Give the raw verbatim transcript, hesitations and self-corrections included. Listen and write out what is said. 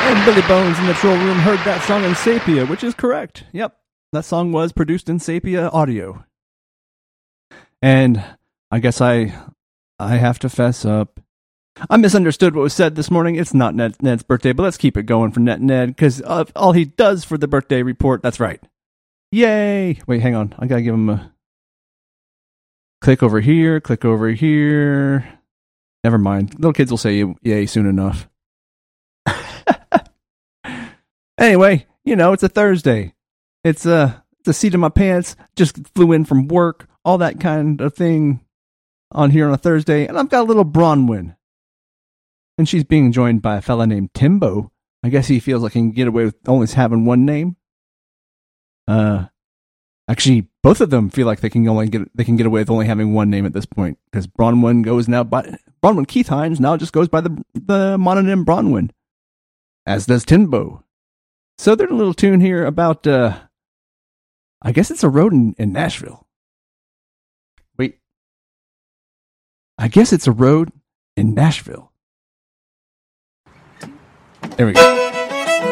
And Billy Bones in the Troll Room heard that song in Sapia, which is correct. Yep, that song was produced in Sapia Audio. And I guess I I have to fess up. I misunderstood what was said this morning. It's not Ned, Ned's birthday, but let's keep it going for Ned Ned, because uh, all he does for the birthday report, that's right. Yay! Wait, hang on. I gotta give him a... Click over here, click over here. Never mind. Little kids will say yay soon enough. Anyway, you know, it's a Thursday. It's a, it's a seat in my pants. Just flew in from work. All that kind of thing on here on a Thursday. And I've got a little Bronwyn. And she's being joined by a fella named Timbo. I guess he feels like he can get away with only having one name. Uh, actually, both of them feel like they can only get they can get away with only having one name at this point, because Bronwyn goes now by Bronwyn Keith Hines now just goes by the the mononym Bronwyn, as does Timbo. So there's a little tune here about uh, I guess it's a road in, in Nashville. Wait, I guess it's a road in Nashville. There we go.